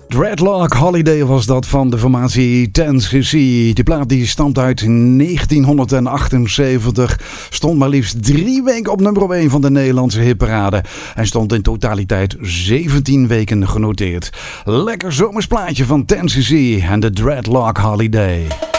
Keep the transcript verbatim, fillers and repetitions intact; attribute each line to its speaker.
Speaker 1: Dreadlock Holiday was dat van de formatie ten cc. Die plaat die stamt uit negentienhonderdachtenzeventig. Stond maar liefst drie weken op nummer één van de Nederlandse hitparade. En stond in totaliteit zeventien weken genoteerd. Lekker zomers plaatje van ten cc en de Dreadlock Holiday.